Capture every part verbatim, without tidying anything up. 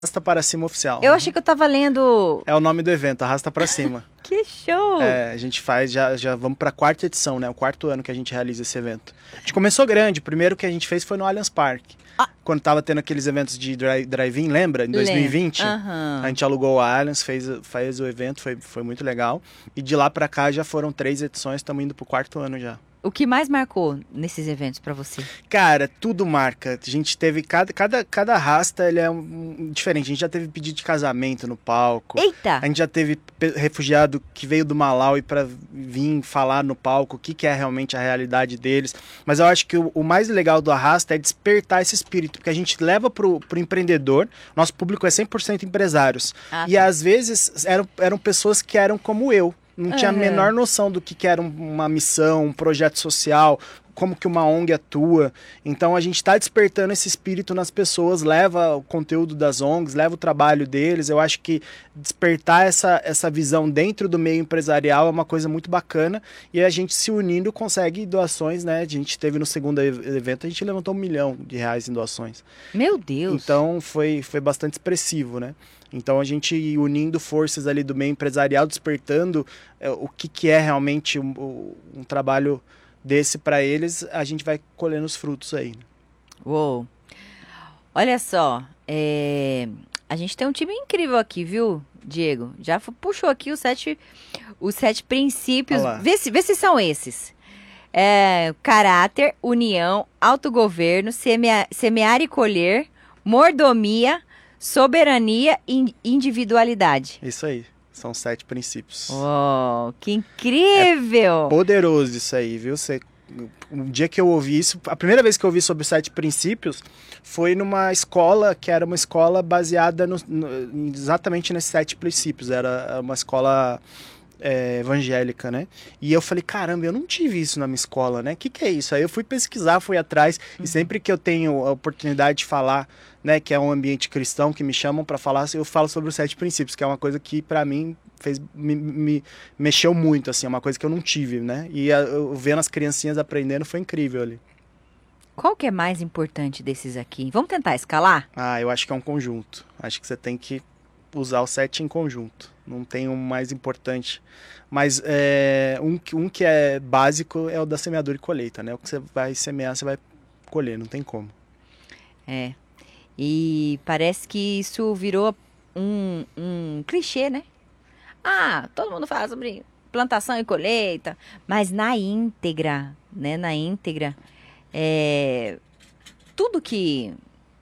Arrasta para Cima Oficial. Eu achei que eu tava lendo... É o nome do evento, Arrasta para Cima. Que show! É, a gente faz, já, já vamos para a quarta edição, né? O quarto ano que a gente realiza esse evento. A gente começou grande, o primeiro que a gente fez foi no Allianz Parque. Ah. Quando tava tendo aqueles eventos de drive-in, lembra? Em dois mil e vinte. Uhum. A gente alugou o Allianz, fez, fez o evento, foi, foi muito legal. E de lá para cá já foram três edições, estamos indo pro quarto ano já. O que mais marcou nesses eventos para você? Cara, tudo marca. A gente teve, cada, cada, cada arrasta, ele é um, um, diferente. A gente já teve pedido de casamento no palco. Eita! A gente já teve refugiado que veio do Malawi para vir falar no palco o que, que é realmente a realidade deles. Mas eu acho que o, o mais legal do arrasta é despertar esse espírito, porque a gente leva pro, pro empreendedor, nosso público é cem por cento empresários. Ah, e tá. Às vezes eram, eram pessoas que eram como eu. Não tinha uhum. a menor noção do que, que era uma missão, um projeto social, como que uma O N G atua. Então a gente está despertando esse espírito nas pessoas, leva o conteúdo das O N Gs, leva o trabalho deles. Eu acho que despertar essa, essa visão dentro do meio empresarial é uma coisa muito bacana. E a gente se unindo consegue doações, né? A gente teve no segundo evento, a gente levantou um milhão de reais em doações. Meu Deus! Então foi, foi bastante expressivo, né? Então a gente unindo forças ali do meio empresarial, despertando é, o que, que é realmente um, um trabalho desse para eles, a gente vai colhendo os frutos aí. Uou! Olha só, é... a gente tem um time incrível aqui, viu, Diego? Já puxou aqui os sete, os sete princípios. Vê se, vê se são esses. É, caráter, união, autogoverno, semear, semear e colher, mordomia, soberania e individualidade. Isso aí, são sete princípios. Oh, que incrível! É poderoso isso aí, viu? Você, um dia que eu ouvi isso, a primeira vez que eu ouvi sobre os sete princípios foi numa escola que era uma escola baseada no, no, exatamente nesses sete princípios. Era uma escola é, evangélica, né? E eu falei, caramba, eu não tive isso na minha escola, né? O que, que é isso? Aí eu fui pesquisar, fui atrás, uhum. e sempre que eu tenho a oportunidade de falar, né, que é um ambiente cristão, que me chamam para falar, eu falo sobre os sete princípios, que é uma coisa que para mim fez, me, me mexeu muito, assim, é uma coisa que eu não tive, né? E a, eu vendo as criancinhas aprendendo foi incrível ali. Qual que é mais importante desses aqui? Vamos tentar escalar? Ah, eu acho que é um conjunto. Acho que você tem que usar os sete em conjunto. Não tem um mais importante. Mas é, um, um que é básico é o da semeadura e colheita, né? O que você vai semear, você vai colher, não tem como. É. E parece que isso virou um, um clichê, né? Ah, todo mundo fala sobre plantação e colheita, mas na íntegra, né? Na íntegra, é, tudo que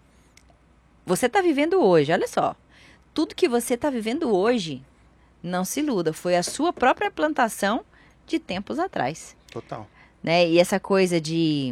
você está vivendo hoje, olha só, tudo que você está vivendo hoje, não se iluda, foi a sua própria plantação de tempos atrás. Total. Né? E essa coisa de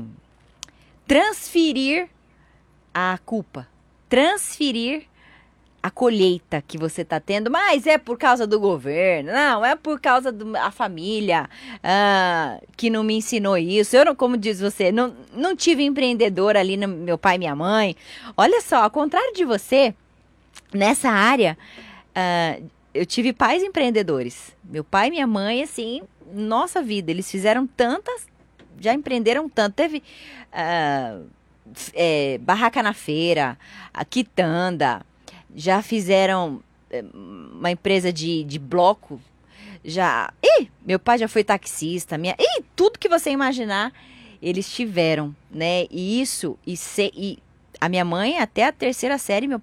transferir a culpa, transferir a colheita que você está tendo, mas é por causa do governo, não, é por causa da família ah, que não me ensinou isso. Eu, não, como diz você, não, não tive empreendedor ali, no, meu pai e minha mãe. Olha só, ao contrário de você, nessa área, ah, eu tive pais empreendedores. Meu pai e minha mãe, assim, nossa vida, eles fizeram tantas, já empreenderam tanto. Teve... Ah, É, barraca na feira, a quitanda, já fizeram é, uma empresa de, de bloco, já, ih, meu pai já foi taxista, minha, ih, tudo que você imaginar, eles tiveram, né, e isso, e, se, e a minha mãe até a terceira série, meu